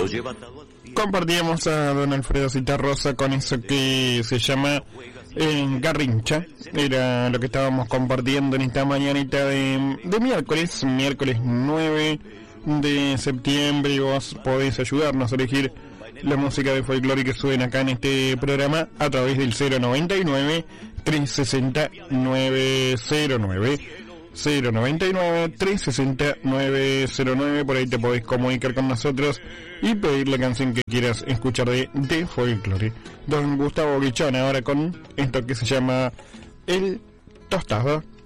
Compartíamos a don Alfredo Citarrosa con eso que se llama Garrincha. Era lo que estábamos compartiendo en esta mañanita de miércoles 9 de septiembre, y vos podés ayudarnos a elegir la música de folclore que suena acá en este programa a través del 099 360 909 099 360 909. Por ahí te podés comunicar con nosotros y pedir la canción que quieras escuchar de folclore. Don Gustavo Guichón ahora con esto que se llama El Tostado.